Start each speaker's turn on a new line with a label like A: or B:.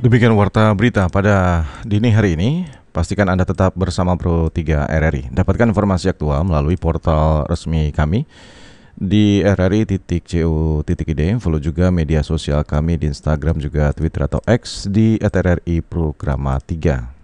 A: Demikian warta berita pada dini hari ini. Pastikan Anda tetap bersama Pro 3 RRI. Dapatkan informasi aktual melalui portal resmi kami di rri.co.id. Follow juga media sosial kami di Instagram juga Twitter atau X di @RRI Programa 3.